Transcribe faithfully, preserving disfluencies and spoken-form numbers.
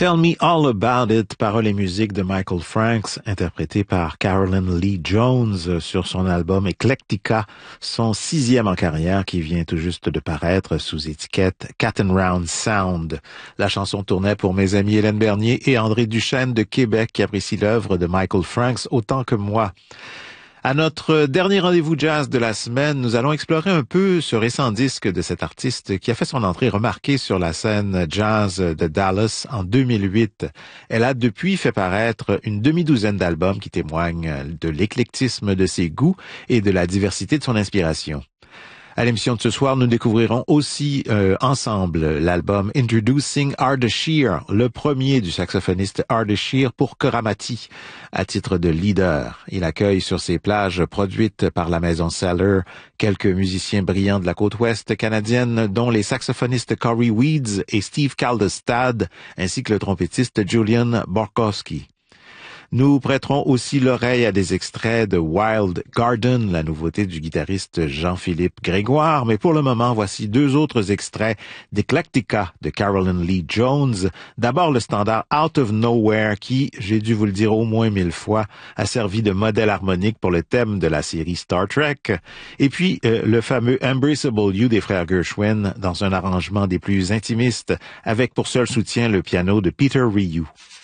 Tell Me All About It, paroles et musique de Michael Franks, interprété par Carolyn Lee Jones sur son album Eclectica, son sixième en carrière qui vient tout juste de paraître sous étiquette Cat and Round Sound. La chanson tournait pour mes amis Hélène Bernier et André Duchesne de Québec qui apprécient l'œuvre de Michael Franks autant que moi. À notre dernier rendez-vous jazz de la semaine, nous allons explorer un peu ce récent disque de cet artiste qui a fait son entrée remarquée sur la scène jazz de Dallas en deux mille huit. Elle a depuis fait paraître une demi-douzaine d'albums qui témoignent de l'éclectisme de ses goûts et de la diversité de son inspiration. À l'émission de ce soir, nous découvrirons aussi euh, ensemble l'album Introducing Ardeshir, le premier du saxophoniste Ardeshir pour Koramati, à titre de leader. Il accueille sur ses plages produites par la maison Cellar quelques musiciens brillants de la côte ouest canadienne, dont les saxophonistes Corey Weeds et Steve Kaldestad, ainsi que le trompettiste Julian Borkowski. Nous prêterons aussi l'oreille à des extraits de Wild Garden, la nouveauté du guitariste Jean-Philippe Grégoire, mais pour le moment, voici deux autres extraits d'Eclectica de Carolyn Lee Jones. D'abord le standard Out of Nowhere qui, j'ai dû vous le dire au moins mille fois, a servi de modèle harmonique pour le thème de la série Star Trek. Et puis euh, le fameux Embraceable You des frères Gershwin dans un arrangement des plus intimistes avec pour seul soutien le piano de Peter Rioux.